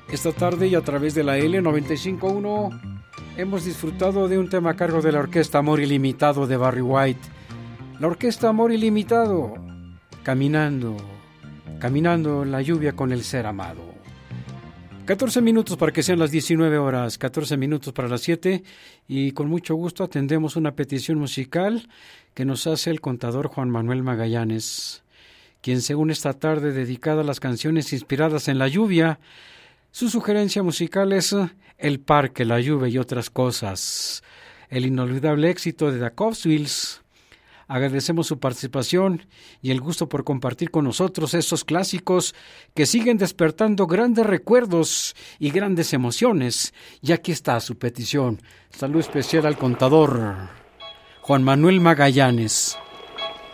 Esta tarde y a través de la L95.1 hemos disfrutado de un tema a cargo de la Orquesta Amor Ilimitado de Barry White. La Orquesta Amor Ilimitado, caminando en la lluvia con el ser amado. 14 minutos para que sean las 19 horas, 14 minutos para las 7, y con mucho gusto atendemos una petición musical que nos hace el contador Juan Manuel Magallanes, quien se une esta tarde dedicada a las canciones inspiradas en la lluvia. Su sugerencia musical es El Parque, la lluvia y otras cosas, el inolvidable éxito de The Cogswills. Agradecemos su participación y el gusto por compartir con nosotros estos clásicos que siguen despertando grandes recuerdos y grandes emociones. Y aquí está su petición. Salud especial al contador Juan Manuel Magallanes.